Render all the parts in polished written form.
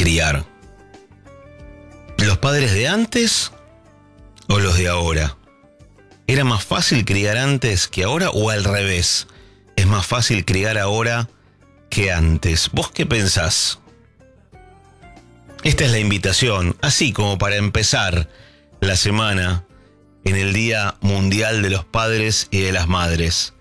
criar? ¿Los padres de antes o los de ahora? ¿Era más fácil criar antes que ahora o al revés? ¿Es más fácil criar ahora que antes? ¿Vos qué pensás? Esta es la invitación, así como para empezar la semana en el Día Mundial de los Padres y de las Madres.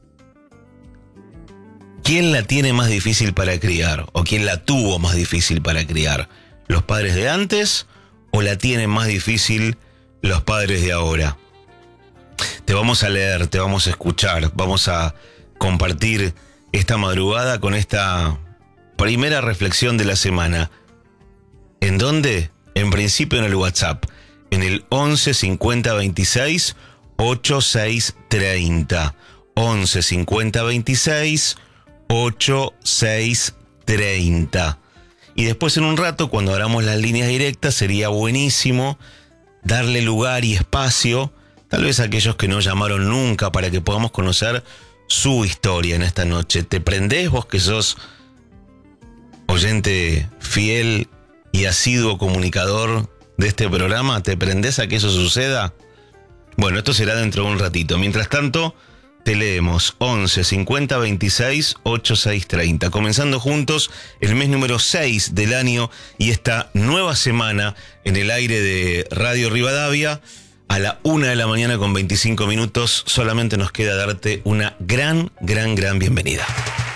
¿Quién la tiene más difícil para criar? ¿O quién la tuvo más difícil para criar? ¿Los padres de antes o la tienen más difícil los padres de ahora? Te vamos a leer, te vamos a escuchar, vamos a compartir esta madrugada con esta primera reflexión de la semana. ¿En dónde? En principio en el WhatsApp, en el 11 50 26 86 30. 11 50 26 86 30. Y después en un rato, cuando abramos las líneas directas, sería buenísimo darle lugar y espacio, tal vez a aquellos que no llamaron nunca, para que podamos conocer su historia en esta noche. ¿Te prendés, vos que sos oyente fiel y asiduo comunicador de este programa? ¿Te prendés a que eso suceda? Bueno, esto será dentro de un ratito. Mientras tanto, te leemos 11 50 26 86 30. Comenzando juntos el mes número 6 del año y esta nueva semana en el aire de Radio Rivadavia. A la 1 de la mañana con 25 minutos, solamente nos queda darte una gran bienvenida.